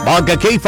Mga K5,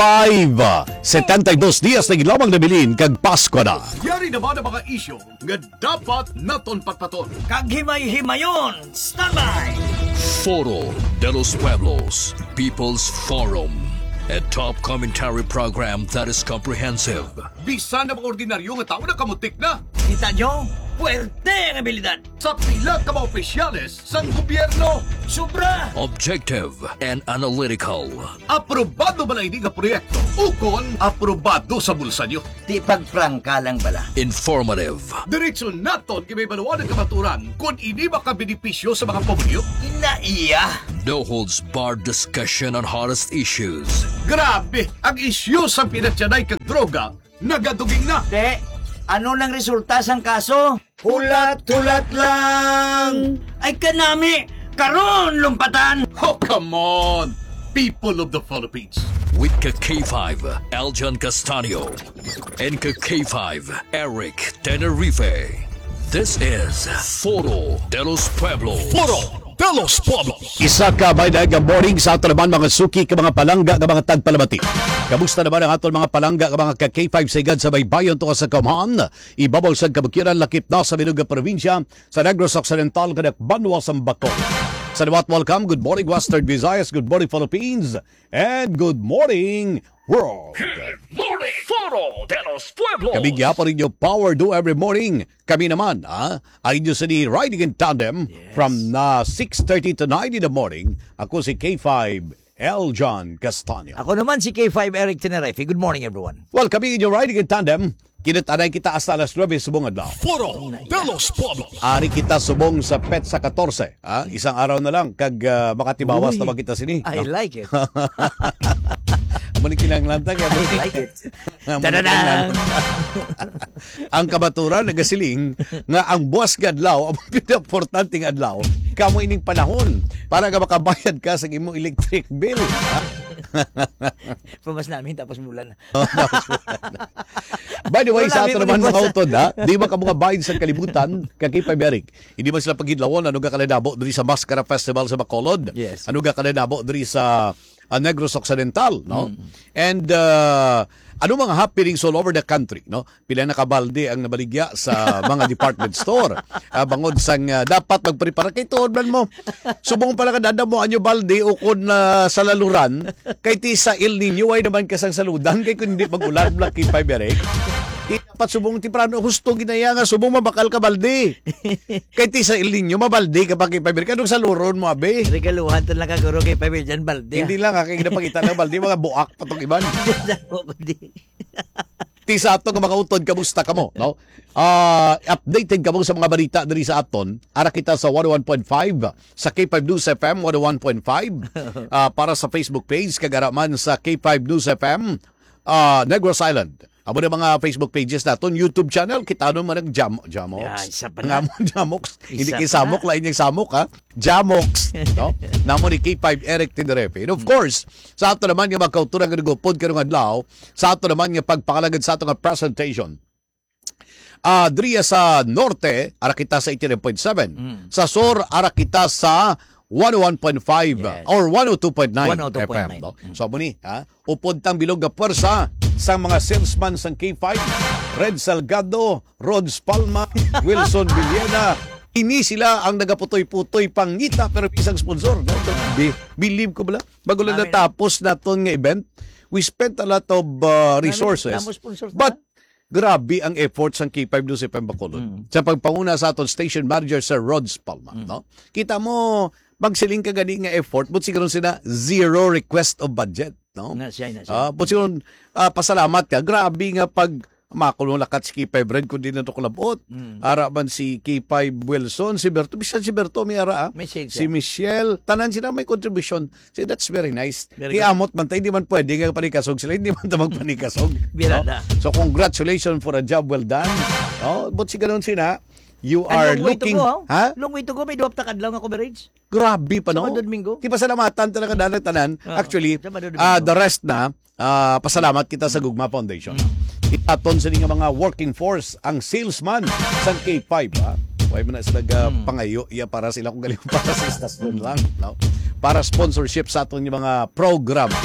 72 dias na lamang nabilin kag Pasko na. Yari naman ang mga isyo nga dapat naton patpaton. Kag himay-himayon, standby! Foro de los Pueblos, People's Forum, a top commentary program that is comprehensive, Bisan na mga ordinaryo nga tao na kamutik na. Kita nyo? Puerte ang abilidad! Sa pila ka mga opisyales sang gobyerno. Sobra! objective, and analytical. Aprobado ba na ini nga proyekto? Ukon, aprobado sa bulsa nyo. Di pagprangka lang bala. Informative, Diretso naton kay may baluan ng kamaturan kung ini makabenepisyo sa mga pamilyo. Inaiya! no holds barred discussion on hottest issues. Grabe, ang isyu sa pinatyanay kag droga, nagaduging na. Te, ano nang resulta sang kaso? Hulat-hulat lang! Ay kanami! Karon lumpatan! Oh, come on! People of the Philippines. With K5, Aljan Castanio, and K5, Eric Tenerife. This is Foro de los Pueblos. Delos Pueblos. Isa ka by the morning sa ato naman mga suki ka mga palangga ka mga tagpalamati. Kamusta naman ang aton mga palangga ka mga K5 sigad sa baybayon to sa Kaman. Ibabaw sa kabukiran lakip na sa Binuga probinsya sa Negros Occidental kanak Banwa Sambako. Sa welcome, good morning Western Visayas, good morning Philippines, and good morning world. Morning, Foro de los Pueblos. Kami gyapon rin yung Power Do every morning. Kami naman, ay inyo sa ni Riding in Tandem from 6:30 to 9 in the morning. Ako si K5, L. John Castanio. Ako naman si K5 Eric Tenerife. Good morning everyone. Well, kami inyo Riding in Tandem. Kinatanay kita hasta alas 9 subong adlaw. Foro Delos Pueblos. Ari kita subong sa pet sa 14. Isang araw na lang kag makatibawas na magkita sini. I like it. Muni kilang lantag. I like it. Tadadang! Ang kabaturan nagasiling nga ang buwas nga adlaw ang pinakaimportanteng adlaw kamo ining panahon para ka makabayad ka sa imong electric bill. Pamas namin tapos mulan. By the way, sa ato naman mga utod, di ba ka mga bayan sa kalibutan, kay Paberic, hindi ba sila paghidlawon, ano ka kanadabo diri sa Mascara Festival sa Bacolod? Yes. Ano ka kanadabo diri sa Negros Occidental, no? And ano mga happenings all over the country, no? Pila na kabalde ang nabaligya sa mga department store. Bangod sang dapat magprepara kay tuod man mo. Subong pala kadada mo anyo balde ukon na sa laluran kay ti sa El Nino ay naman kasang saludan kay kun hindi magulan black kay Paberic. Dapat subong ti prano husto ginaya nga subong mabakal ka balde. Kay ti sa El Nino mabalde ka pa kay Paberic kanong sa luron mo abe. Regaluhan to lang kaguro kay Pabel dyan balde. Hindi lang kay ginapakita ng balde mga buak patong iban. Ti sa ato nga mga utod, kamusta ka mo? No? Updated ka mo sa mga balita diri sa aton. Ara kita sa 101.5 sa K5 News FM 101.5 para sa Facebook page kagaraman sa K5 News FM Negros Island. Amo na mga Facebook pages naton, YouTube channel, kita naman ang Jamox. Yeah, isa pa Nga na. mo Jamox. Hindi Isa kay pa Samok, lain yung Samok ha. Jamox. No? Namo ni K5 Eric Tenerife. And of course, sa ato naman yung magkauturang nga nagupod karong adlaw, sa ato naman yung pagpakalagad sa ato nga presentation. Diriya sa Norte, ara kita sa 89.7. Sa Sur, ara kita sa 101.5 or 102.9 FM. No? So, muni, upod tang bilog na pwersa sa mga salesman sang K5, Red Salgado, Rods Palma, Wilson Villena. Ini sila ang nagaputoy-putoy pangita pero isang sponsor. No? Believe ko bala, bago lang natapos naton nga event, we spent a lot of resources. But grabe ang efforts ng K5 News FM Bacolod. Sa pagpanguna sa aton station manager Sir Rods Palma. No? Kita mo, magsiling ka gani nga effort, but siguro sila zero request of budget. No? But siguro pasalamat ka. Grabe nga pag makulong lakat si K5 Red kundi na ito kulabot. Ara man si K5 Wilson, si Berto. Bisan si Berto may ara. Si Michelle. Tanan sila may contribution. So that's very nice. Amot man tayo, hindi man pwede nga panikasog sila. Hindi man tayo magpanikasog. No? So congratulations for a job well done. But si ganun sila, you are looking... Long way to go. May duwap takad lang nga coverage. Grabe pa, no? Sabado Domingo. Di pasalamatan talaga tanan. Actually, the rest na, pasalamat kita sa Gugma Foundation. Itaton sa mga working force ang salesman sa K5. Huwag mo na sila pangayo para sila kung galing para sa istasyon lang. No? Para sponsorship sa aton yung mga program.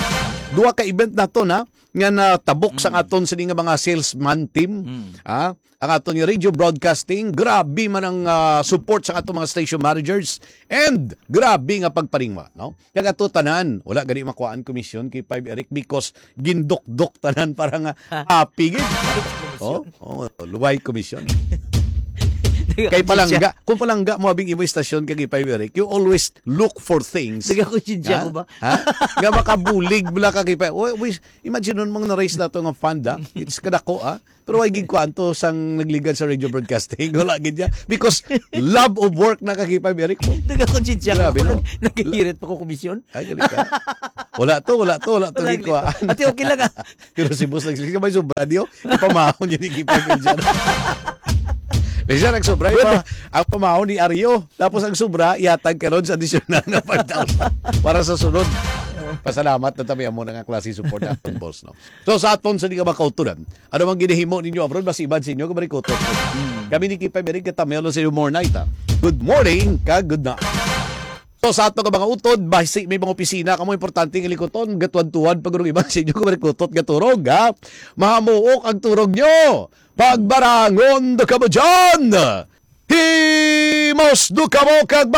duha ka event na to na nga natabok sa aton sini nga mga salesman team. Ang aton yung radio broadcasting, grabe man ang support sa aton mga station managers and grabe nga pagparingwa, no? Kaya ato tanan, wala gani makuhaan komisyon kay 5 Eric because gindok-dok tanan para nga happy gid. Luway komisyon. Kay palangga, kung palangga mo abing imo istasyon kay 5 Eric, you always look for things. Sige ko siya ko ba? Nga makabulig bula ka kay 5. Imagine nun mong na-raise na to nga fund, It's kadako, Pero why gid kwanto sang nagligan sa radio broadcasting? Wala gid niya. Because love of work na kay 5 Eric mo. Nagkakonsensya Grabe, ko. no? Nakikirit pa ko komisyon. Ay, galing ka. Wala to gid ko. Ate, okay lang Pero si boss nagsilig ka may sobra diyo, ipamahon yun ni Kipay Belgian. Siya nagsobra ang pamahon ni Aryo. Tapos ang sobra, iatag ka ron sa additional na 5,000 para sa sunod. Pasalamat na tabi mo nga klase support natin, boss. No? So sa aton sa di ka makautunan, ano mang ginahimo ninyo abroad, mas iban sa inyo, kabarikotot. Kami ni Kipay Merig, katamelo sa inyo more night. Good morning, good night. So sa ato ka mga utod, may mga opisina, kamo importante ng likoton, gatuan-tuan, pagurong iba sa inyo, kabarikotot, gaturog, mahamuok ang turog nyo. Pagbarangon do ka mo dyan! Himos do ka mo kag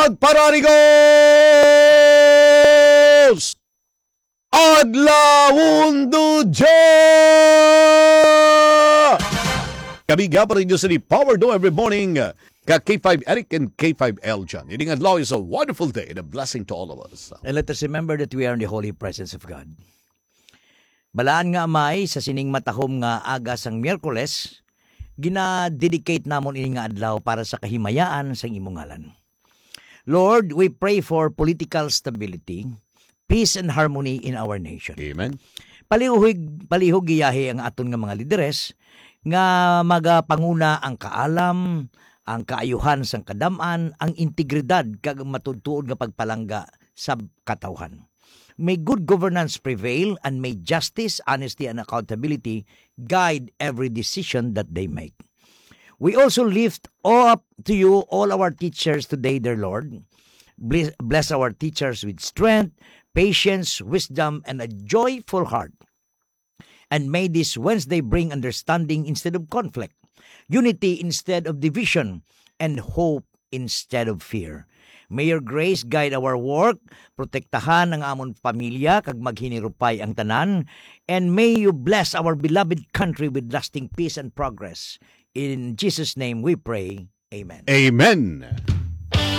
magpararigos! Adlawon do dyan! Kami nga pa rin nyo sa ni Power Do every morning ka K5 Eric and K5L dyan. Yung adlaw is a wonderful day and a blessing to all of us. And let us remember that we are in the holy presence of God. Balaan nga amay sa sining matahom nga aga sang Miyerkules, gina-dedicate namon ini nga adlaw para sa kahimayaan sang imong ngalan. Lord, we pray for political stability, peace and harmony in our nation. Amen. Palihog giyahe ang aton nga mga lideres nga magapanguna ang kaalam, ang kaayuhan sang kadaman, ang integridad kag matutuod nga pagpalangga sa katawhan. May good governance prevail and may justice, honesty, and accountability guide every decision that they make. We also lift up to you all our teachers today, dear Lord. Bless our teachers with strength, patience, wisdom, and a joyful heart. And may this Wednesday bring understanding instead of conflict, unity instead of division, and hope instead of fear. May your grace guide our work, protektahan ang amon pamilya, kag maghinirupay ang tanan, and may you bless our beloved country with lasting peace and progress. In Jesus' name we pray. Amen. Amen.